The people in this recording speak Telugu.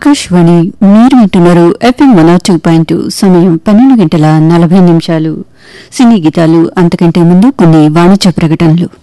ఆకాశవాణి మీరు వింటున్నారు FM 102.2 సమయం 12 గంటల 40 నిమిషాలు. సినీ గీతాలు అంతకంటే ముందు కొన్ని వాణిజ్య ప్రకటనలు.